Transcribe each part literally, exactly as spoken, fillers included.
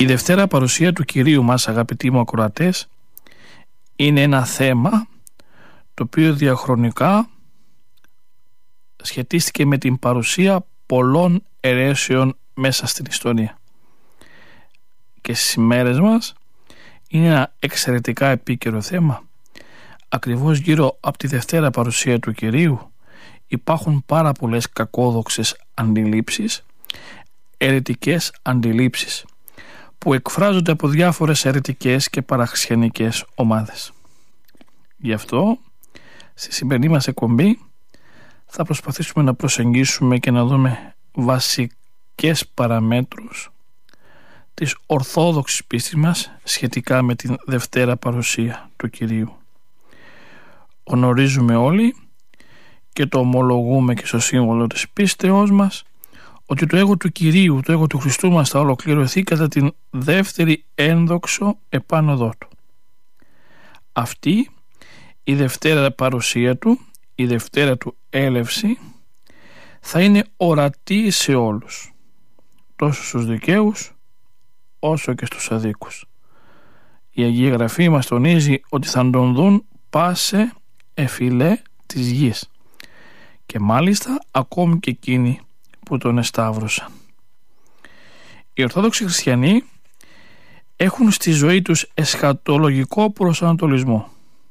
Η Δευτέρα παρουσία του Κυρίου μας, αγαπητοί μου ακροατές, είναι ένα θέμα το οποίο διαχρονικά σχετίστηκε με την παρουσία πολλών αιρέσεων μέσα στην ιστορία. Και στις ημέρες μας είναι ένα εξαιρετικά επίκαιρο θέμα. Ακριβώς γύρω από τη Δευτέρα παρουσία του Κυρίου υπάρχουν πάρα πολλές κακόδοξες αντιλήψεις, αιρετικές αντιλήψεις, που εκφράζονται από διάφορες αιρετικές και παραξενικές ομάδες. Γι' αυτό στη σημερινή μας εκπομπή θα προσπαθήσουμε να προσεγγίσουμε και να δούμε βασικές παραμέτρους της ορθόδοξης πίστης μας σχετικά με την Δευτέρα παρουσία του Κυρίου. Γνωρίζουμε όλοι και το ομολογούμε και στο σύμβολο της πίστεώς μας ότι το έργο του Κυρίου, το έργο του Χριστού μας θα ολοκληρωθεί κατά την δεύτερη ένδοξο επάνωδό του. Αυτή η Δευτέρα παρουσία του, η Δευτέρα του έλευση, θα είναι ορατή σε όλους, τόσο στους δικαίους όσο και στους αδίκους. Η Αγία Γραφή μας τονίζει ότι θα τον δουν πάσε εφηλέ της γης, και μάλιστα ακόμη και εκείνοι που τον εσταύρωσαν. Οι Ορθόδοξοι Χριστιανοί έχουν στη ζωή τους εσχατολογικό προσανατολισμό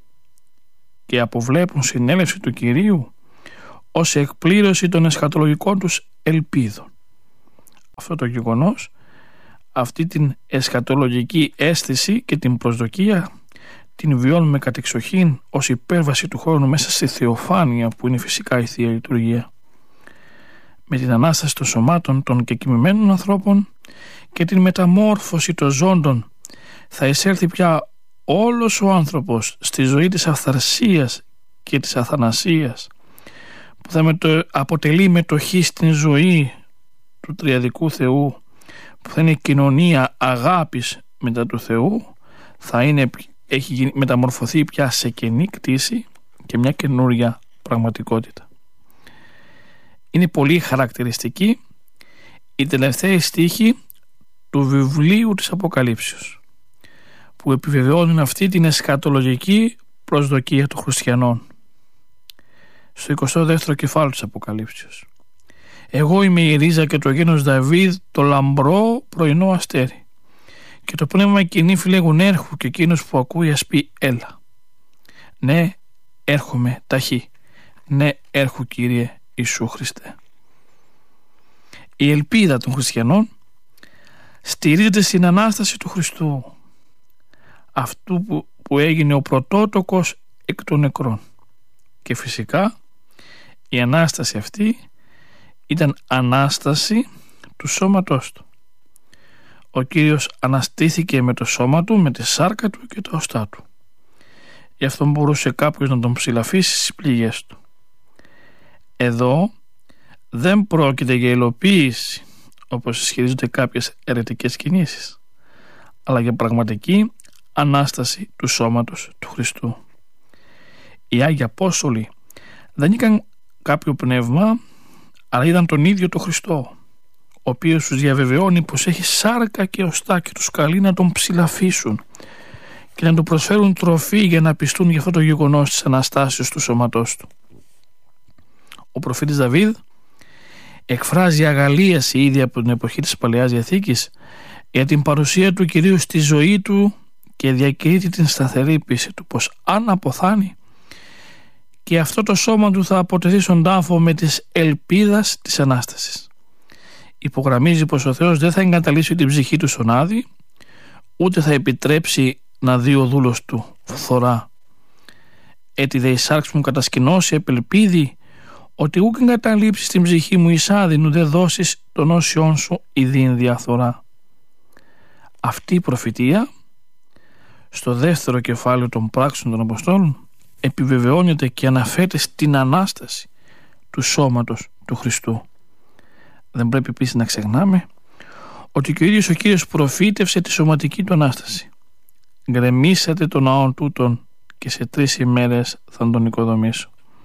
και αποβλέπουν συνέλευση του Κυρίου ως εκπλήρωση των εσχατολογικών τους ελπίδων. Αυτό το γεγονός, αυτή την εσχατολογική αίσθηση και την προσδοκία την βιώνουμε κατεξοχήν ως υπέρβαση του χρόνου μέσα στη θεοφάνεια που είναι φυσικά η Θεία Λειτουργία. Με την Ανάσταση των σωμάτων των κεκοιμημένων ανθρώπων και την μεταμόρφωση των ζώντων θα εισέλθει πια όλος ο άνθρωπος στη ζωή της αυθαρσίας και της αθανασίας, που θα μετω... αποτελεί μετοχή στην ζωή του τριαδικού Θεού, που θα είναι κοινωνία αγάπης μετά του Θεού, θα είναι, έχει μεταμορφωθεί πια σε καινή κτήση και μια καινούρια πραγματικότητα. Είναι πολύ χαρακτηριστική η τελευταία στίχη του βιβλίου της Αποκαλύψεως, που επιβεβαιώνουν αυτή την εσχατολογική προσδοκία των χριστιανών. Στο εικοστό δεύτερο κεφάλαιο της Αποκαλύψεως: «Εγώ είμαι η ρίζα και το γένος Δαβίδ, το λαμπρό πρωινό αστέρι, και το πνεύμα και η νύφη λέγουν έρχου, και εκείνος που ακούει ας πει έλα. Ναι, έρχομαι ταχύ. Ναι, έρχου Κύριε Ιησού Χριστέ». Η ελπίδα των χριστιανών στηρίζεται στην Ανάσταση του Χριστού, αυτού που, που έγινε ο πρωτότοκος εκ των νεκρών. Και φυσικά η Ανάσταση αυτή ήταν Ανάσταση του σώματός του. Ο Κύριος αναστήθηκε με το σώμα του, με τη σάρκα του και τα οστά του. Γι' αυτό μπορούσε κάποιος να τον ψηλαφίσει στις πληγές του. Εδώ δεν πρόκειται για υλοποίηση, όπως ισχυρίζονται κάποιες αιρετικές κινήσεις, αλλά για πραγματική Ανάσταση του σώματος του Χριστού. Οι Άγιοι Απόστολοι δεν είχαν κάποιο πνεύμα, αλλά είδαν τον ίδιο τον Χριστό, ο οποίος τους διαβεβαιώνει πως έχει σάρκα και οστά και τους καλεί να τον ψηλαφίσουν και να του προσφέρουν τροφή για να πιστούν για αυτό το γεγονός της Αναστάσεως του σώματός του. Ο προφήτης Δαβίδ εκφράζει αγαλίαση ήδη από την εποχή της Παλαιάς Διαθήκης για την παρουσία του Κυρίου στη ζωή του και διακηρύττει την σταθερή πίστη του πως αν αποθάνει, και αυτό το σώμα του θα αποτεθεί στον τάφο με της ελπίδας της Ανάστασης. Υπογραμμίζει πως ο Θεός δεν θα εγκαταλείψει την ψυχή του στον άδη, ούτε θα επιτρέψει να δει ο δούλος του φθορά. «Έτι δε η σάρξ μου κατασκηνώσει επελπίδη, ότι ούκ εγκαταλείψεις την ψυχή μου εις άδειν, ουδέ δώσεις τον όσιον σου ιδίν διαφθορά». Αυτή η προφητεία στο δεύτερο κεφάλαιο των πράξεων των Αποστόλων επιβεβαιώνεται και αναφέρεται στην Ανάσταση του σώματος του Χριστού. Δεν πρέπει επίσης να ξεχνάμε ότι και ο ίδιος ο Κύριος προφήτευσε τη σωματική του Ανάσταση. «Γκρεμίσατε τον ναόν τούτον και σε τρεις ημέρες θα τον οικοδομήσω».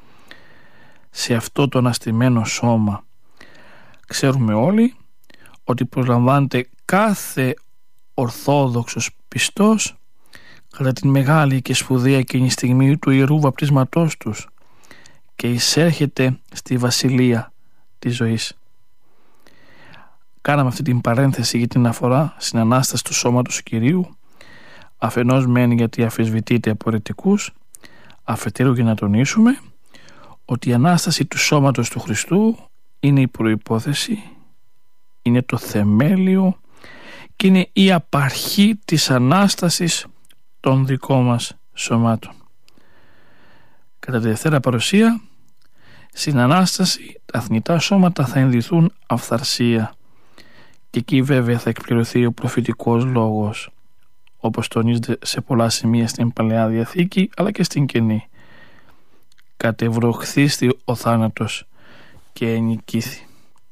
Σε αυτό το αναστημένο σώμα ξέρουμε όλοι ότι προσλαμβάνεται κάθε ορθόδοξος πιστός κατά την μεγάλη και σπουδαία εκείνη στιγμή του ιερού βαπτίσματός τους και εισέρχεται στη βασιλεία της ζωής. Κάναμε αυτή την παρένθεση για την αφορά στην Ανάσταση του σώματος του Κυρίου, αφενός μεν γιατί αφισβητείται από αιρετικούς, αφετέρου για να τονίσουμε ότι η Ανάσταση του σώματος του Χριστού είναι η προϋπόθεση, είναι το θεμέλιο και είναι η απαρχή της Ανάστασης των δικών μας σωμάτων. Κατά τη Δευτέρα Παρουσία, στην Ανάσταση τα θνητά σώματα θα ενδυθούν αυθαρσία και εκεί βέβαια θα εκπληρωθεί ο προφητικός λόγος, όπως τονίζεται σε πολλά σημεία στην Παλαιά Διαθήκη αλλά και στην Καινή. Κατεβροχθίστη ο θάνατος και ενικήθη.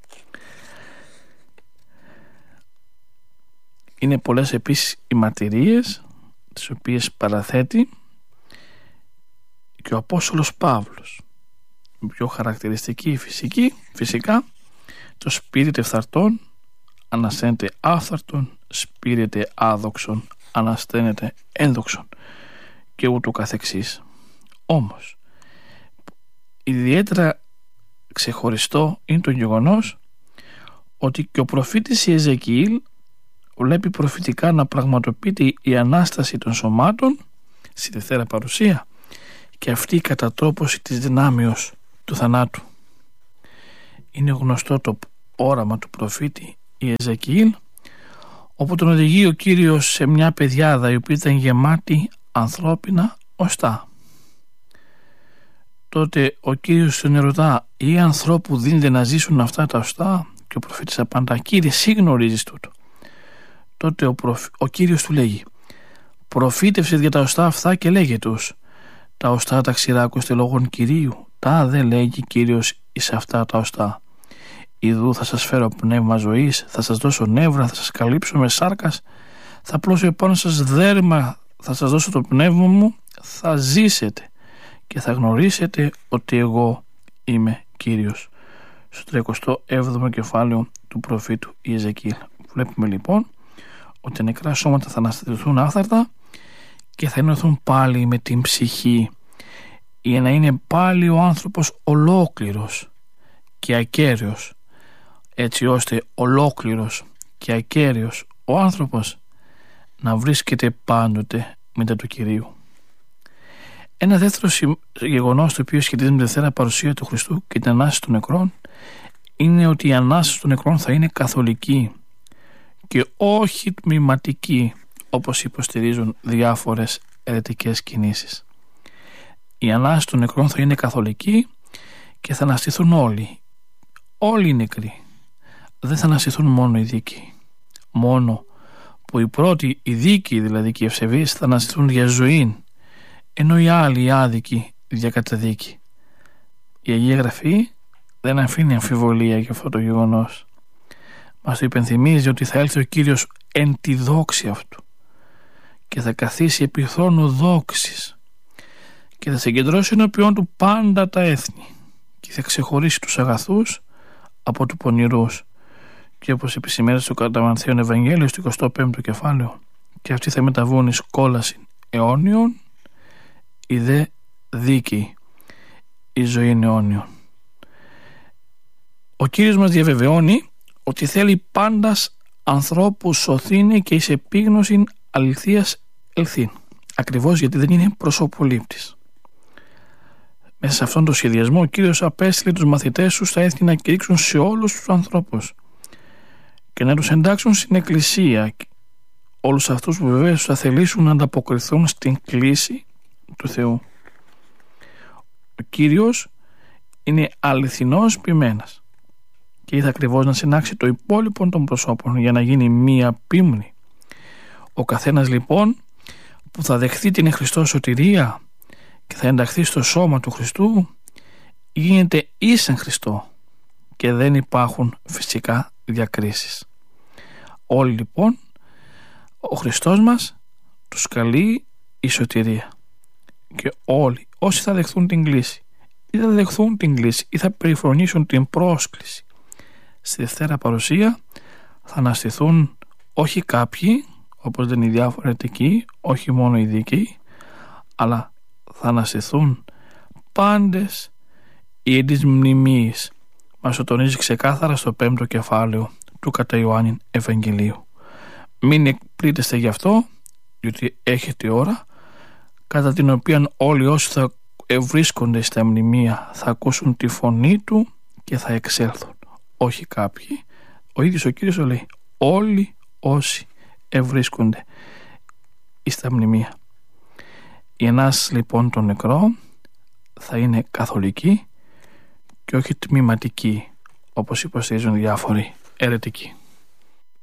Είναι πολλές επίσης οι μαρτυρίες τις οποίες παραθέτει και ο Απόστολος Παύλος. Η πιο χαρακτηριστική φυσική, φυσικά το σπείρεται φθαρτών ανασταίνεται άφθαρτον, σπείρεται άδοξον ανασταίνεται ένδοξον και ούτω καθεξής. Όμως ιδιαίτερα ξεχωριστό είναι το γεγονός ότι και ο προφήτης Ιεζεκιήλ βλέπει προφητικά να πραγματοποιείται η Ανάσταση των σωμάτων στη Δευτέρα Παρουσία και αυτή η κατατόπωση της δυνάμεως του θανάτου. Είναι γνωστό το όραμα του προφήτη Ιεζεκιήλ, όπου τον οδηγεί ο Κύριος σε μια πεδιάδα η οποία ήταν γεμάτη ανθρώπινα οστά. Τότε ο Κύριος τον ερωτά, ή ανθρώπου δίνεται να ζήσουν αυτά τα οστά? Και ο προφήτης απαντά, Κύριε, εσύ γνωρίζεις τούτο. Τότε ο, προφ... ο Κύριος του λέγει, προφήτευσε για τα οστά αυτά και λέγε τους, τα οστά τα ξηράκωστε λόγων Κυρίου, τα δε λέγει Κύριος εις αυτά τα οστά. Ιδού θα σας φέρω πνεύμα ζωής, θα σας δώσω νεύρα, θα σας καλύψω με σάρκας, θα πλώσω επάνω σας δέρμα, θα σας δώσω το πνεύμα μου, θα ζήσετε και θα γνωρίσετε ότι εγώ είμαι Κύριος. Στο τριακοστό έβδομο κεφάλαιο του προφήτου Ιεζεκιήλ. Βλέπουμε λοιπόν ότι τα νεκρά σώματα θα αναστατηθούν άθαρτα και θα ενωθούν πάλι με την ψυχή για να είναι πάλι ο άνθρωπος ολόκληρος και ακέραιος, έτσι ώστε ολόκληρος και ακέραιος ο άνθρωπος να βρίσκεται πάντοτε μετά του Κυρίου. Ένα δεύτερο γεγονός το οποίο σχετίζεται με τη Δευτέρα Παρουσία του Χριστού και την Ανάσταση των νεκρών είναι ότι η Ανάσταση των νεκρών θα είναι καθολική και όχι τμηματική, όπως υποστηρίζουν διάφορες αιρετικές κινήσεις. Η Ανάσταση των νεκρών θα είναι καθολική και θα αναστηθούν όλοι, όλοι οι νεκροί. Δεν θα αναστηθούν μόνο οι δίκαιοι, μόνο που οι πρώτοι, οι δίκαιοι δηλαδή και οι ευσεβείς, θα αναστηθούν για ζωή, ενώ οι άλλοι, οι άδικοι, για καταδίκη. Η Αγία Γραφή δεν αφήνει αμφιβολία για αυτό το γεγονός. Μας το υπενθυμίζει ότι θα έλθει ο Κύριος εν τη δόξη αυτού και θα καθίσει επί θρόνου δόξης και θα συγκεντρώσει ενώπιον του πάντα τα έθνη και θα ξεχωρίσει τους αγαθούς από του πονηρούς, και όπως επισημαίνεται στο κατά Μανθαίον Ευαγγέλιο στο εικοστό πέμπτο κεφάλαιο, και αυτοί θα μεταβούν εις κόλαση αιώνιον, οι δε δίκαιοι η ζωή αιώνιον. Ο Κύριος μας διαβεβαιώνει ότι θέλει πάντας ανθρώπους σωθήνε και εις επίγνωσιν αληθείας ελθήν, ακριβώς γιατί δεν είναι προσωπολήπτης. Μέσα σε αυτόν τον σχεδιασμό ο Κύριος απέστειλε τους μαθητές του στα έθνη να κηρύξουν σε όλους τους ανθρώπους και να τους εντάξουν στην Εκκλησία, όλους αυτούς που βεβαίως θα θελήσουν να ανταποκριθούν στην κλήση του Θεού. Ο Κύριος είναι αληθινός ποιμένας και ήρθε ακριβώς να συνάξει το υπόλοιπο των προσώπων για να γίνει μία πίμνη. Ο καθένας λοιπόν που θα δεχθεί την Χριστό σωτηρία και θα ενταχθεί στο σώμα του Χριστού γίνεται ίσεν Χριστό και δεν υπάρχουν φυσικά διακρίσεις. Όλοι λοιπόν ο Χριστός μας τους καλεί η σωτηρία και όλοι όσοι θα δεχθούν την κλήση ή θα δεχθούν την κλήση ή θα περιφρονήσουν την πρόσκληση στη Δευτέρα Παρουσία θα αναστηθούν όχι κάποιοι όπως δεν είναι οι διάφοροι αιρετικοί, όχι μόνο οι δίκαιοι, αλλά θα αναστηθούν πάντες οι εν της μνημείας. Μας το τονίζει ξεκάθαρα στο πέμπτο κεφάλαιο του κατά Ιωάννην Ευαγγελίου. Μην εκπλήτεστε γι' αυτό, διότι έχετε ώρα κατά την οποία όλοι όσοι θα βρίσκονται στα μνημεία θα ακούσουν τη φωνή του και θα εξέλθουν. Όχι κάποιοι, ο ίδιος ο Κύριος το λέει, όλοι όσοι ευρίσκονται στα μνημεία. Η Ανάσταση λοιπόν των νεκρών θα είναι καθολική και όχι τμηματική, όπως υποστηρίζουν διάφοροι αιρετικοί.